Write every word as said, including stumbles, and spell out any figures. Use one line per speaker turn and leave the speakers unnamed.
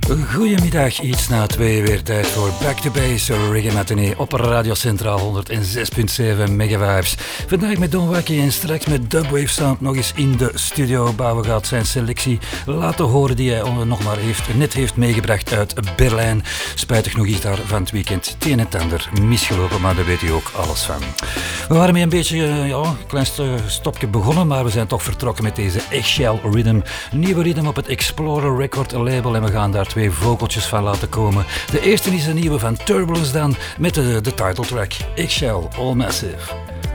Goedemiddag, iets na twee weer tijd voor Back to Base Reggae Matinee op Radio Centraal honderdzes komma zeven megawaves. Vandaag met Don Wacky en straks met Dubwave Sound nog eens in de studio. Bouwe gaat zijn selectie laten horen die hij nog maar heeft, net heeft meegebracht uit Berlijn. Spijtig genoeg is daar van het weekend het een en ander misgelopen, maar daar weet u ook alles van. We waren met een beetje, ja, een klein stopje begonnen, maar we zijn toch vertrokken met deze Eggshell Rhythm. Nieuwe rhythm op het Explorer Record label en we gaan daar twee vogeltjes van laten komen. De eerste is een nieuwe van Turbulence dan met de, de title track Eggshell All Massive.